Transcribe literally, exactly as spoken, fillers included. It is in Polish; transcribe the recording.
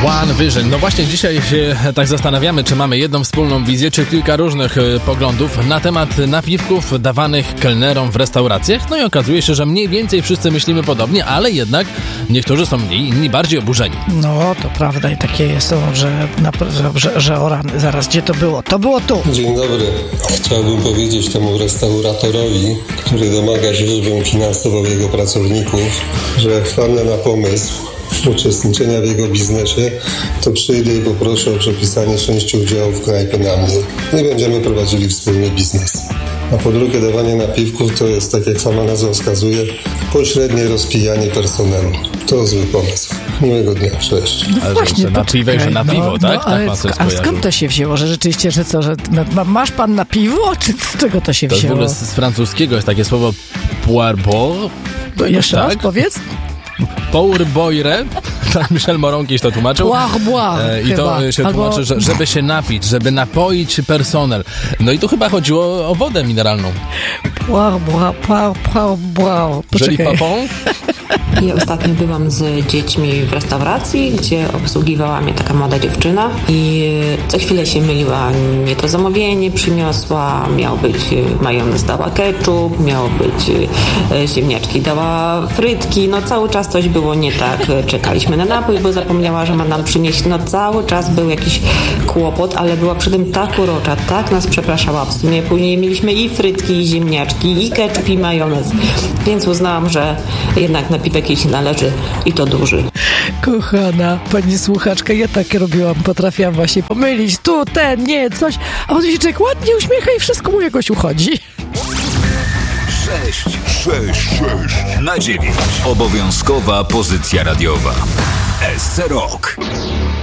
One Vision. No właśnie dzisiaj się tak zastanawiamy, czy mamy jedną wspólną wizję, czy kilka różnych y, poglądów na temat napiwków dawanych kelnerom w restauracjach. No i okazuje się, że mniej więcej wszyscy myślimy podobnie, ale jednak niektórzy są mniej, inni bardziej oburzeni. No, to prawda i takie jest, że, że, że, że o rany, zaraz, gdzie to było? To było tu. Dzień dobry. Chciałbym powiedzieć temu restauratorowi, który domaga się, żebym finansował jego pracowników, że jak wpadnę na pomysł uczestniczenia w jego biznesie, to przyjdę i poproszę o przepisanie sześciu udziałów knajpy na mnie. Nie będziemy prowadzili wspólny biznes. A po drugie, dawanie napiwków to jest, tak jak sama nazwa wskazuje, pośrednie rozpijanie personelu. To zły pomysł. Miłego dnia, cześć. No ale właśnie, że na piwo, że na piwo, no, tak? No, ale tak sk- a skąd to się wzięło? Że rzeczywiście, że co, że ma, masz pan na piwo? Czy z czego to się to wzięło? W ogóle z, z francuskiego jest takie słowo poirbo. Jeszcze tak? raz powiedz. Pourboire, tak Michel Moron kiedyś to tłumaczył. Boire, boire, e, I to chyba. się Albo... tłumaczy, że, żeby się napić, żeby napoić personel. No i tu chyba chodziło o wodę mineralną. Boire, boire, boire, boire, boire. Jeżeli papą? Ja ostatnio byłam z dziećmi w restauracji, gdzie obsługiwała mnie taka młoda dziewczyna i co chwilę się myliła. Nie to zamówienie przyniosła, miał być majonez, dała ketchup, miało być ziemniaczki, dała frytki. No cały czas coś było nie tak. Czekaliśmy na napój, bo zapomniała, że ma nam przynieść. No cały czas był jakiś kłopot, ale była przy tym tak urocza, tak nas przepraszała. W sumie później mieliśmy i frytki, i ziemniaczki, i ketchup, i majonez. Więc uznałam, że jednak napiwek jej się należy i to duży. Kochana pani słuchaczka, ja tak robiłam, potrafiłam właśnie pomylić tu, ten, nie, coś, a on się człowiek ładnie uśmiecha i wszystko mu jakoś uchodzi. sześć, sześć, sześć na dziewięć. Obowiązkowa pozycja radiowa. S C Rock.